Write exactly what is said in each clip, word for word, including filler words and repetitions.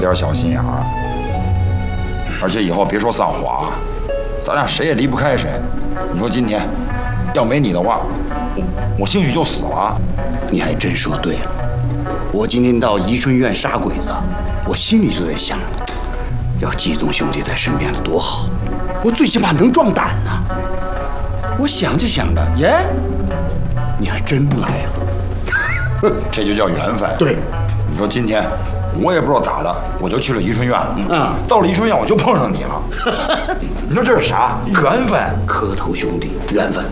点小心眼儿。而且以后别说丧火啊，咱俩谁也离不开谁。你说今天要没你的话，我我兴许就死了。 你还真说对了。我今天到宜春院杀鬼子，我心里就在想，要季宗兄弟在身边的多好，我最起码能壮胆呐。我想着想着，耶，你还真来了， 这就叫缘分。 对， 你说今天我也不知道咋的，我就去了宜春院了。 嗯， 到了宜春院我就碰上你了。你说这是啥？缘分。 磕头兄弟，缘分。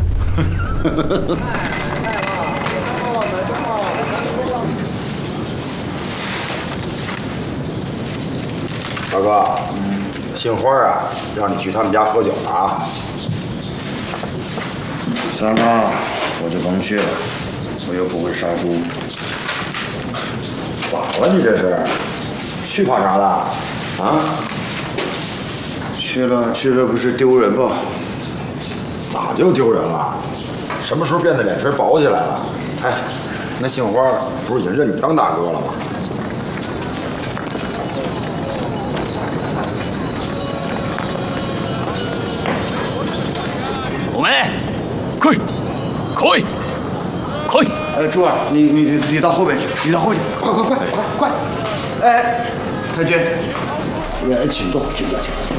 大哥，杏花啊，让你去他们家喝酒了啊。 算了，我就甭去了，我又不会杀猪。 咋了你这是？去怕啥的？啊？ 去了去了不是丢人吗？ 咋就丢人了？什么时候变得脸皮薄起来了？哎，那杏花不是已经认你当大哥了吗？ 我们可以，可以，可以。 哎，珠儿，你你你你到后边去，你到后边去，快快快快快！哎，太君，来，请坐，请坐，请坐。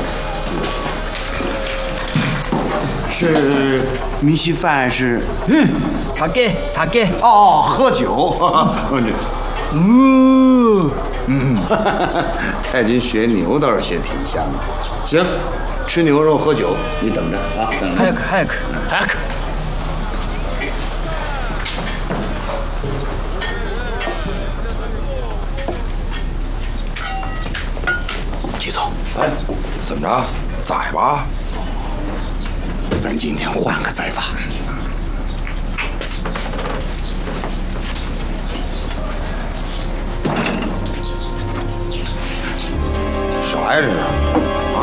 是明稀饭是？ 嗯，茶给茶给。 哦，喝酒。 嗯嗯，太君学牛倒是学挺像的。行，吃牛肉喝酒，你等着啊，等着。 还可还可还可。 季总， 哎，怎么着？宰吧？ 咱今天换个宰法。 啥呀这是？啊？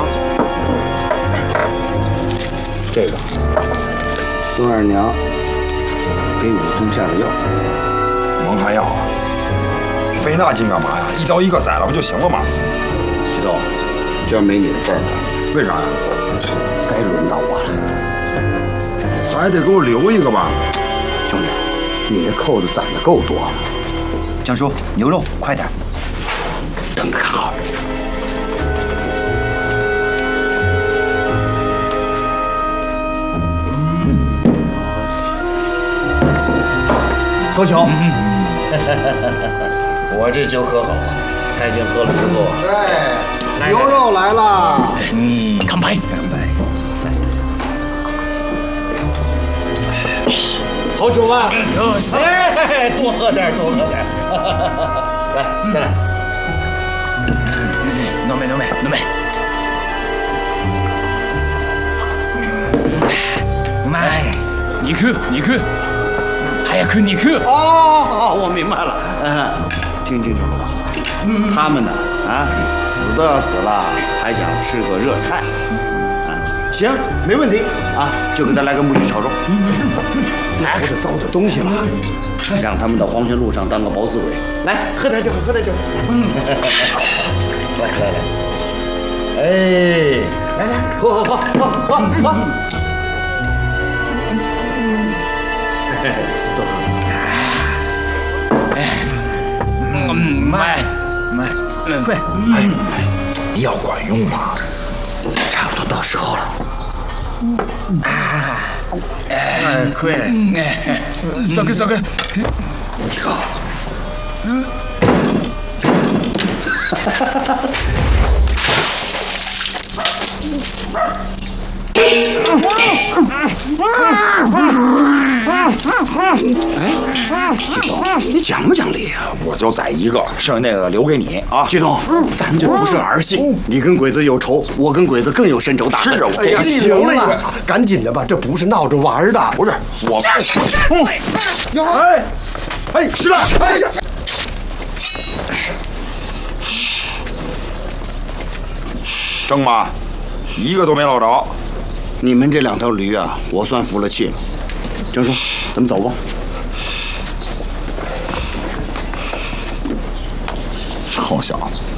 这个，孙二娘给武松下的药。 蒙汗药啊？费那劲干嘛呀？一刀一个宰了不就行了吗？ 季总，今儿没你的份儿了。 为啥呀？ 该轮到我了。 还得给我留一个吧？ 兄弟，你这扣子攒的够多了。 江叔，牛肉快点，等着看好。 喝酒。我这酒可好啊！太君喝了之后啊， 哎，牛肉来了。 嗯，干杯！干杯！ 好酒吧？ 有戏！ 哎，多喝点，多喝点。来，再来。 浓眉，浓眉，浓眉。浓眉，肉，肉。早く肉。 哦，我明白了。嗯，听清楚了吧？他们呢？啊，死都要死了，还想吃个热菜。啊，行，没问题啊，就给他来个木须炒肉。 那可是糟践东西了， 让他们到黄泉路上当个饱死鬼。来，喝点酒，喝点酒。嗯，来来来，哎，来来，喝喝喝喝喝喝。多喝。 嗯，慢慢，快！ 哎，药管用吗？ 差不多到时候了。 啊，哎，快！哎，酒酒酒。 你喝。 嗯。哈哈哈！ 哎，季总，你讲不讲理啊？ 我就宰一个，剩下那个留给你啊。 季总，咱这不是儿戏，你跟鬼子有仇，我跟鬼子更有深仇大恨。 是啊，我哎呀，行了，赶紧的吧，这不是闹着玩的。 不是我。哎，哎，是了，哎呀！郑妈，一个都没捞着。 你们这两条驴啊，我算服了气了。郑叔，咱们走吧。 臭小子！